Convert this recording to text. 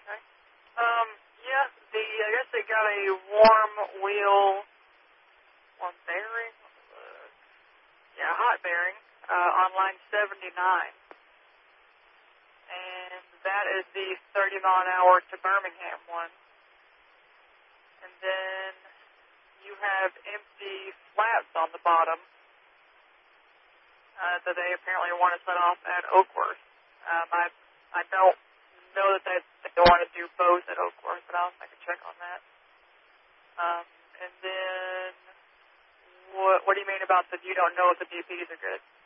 Okay. Yeah, I guess they got a warm wheel, warm bearing, hot bearing, on line 79. And that is the 30-mile-an-hour to Birmingham one. And then you have empty flaps on the bottom that they apparently want to set off at Oakworth. I don't know that they want to do both at Oakworth, but I'll make a check on that. And then, what do you mean about that you don't know if the DPs are good?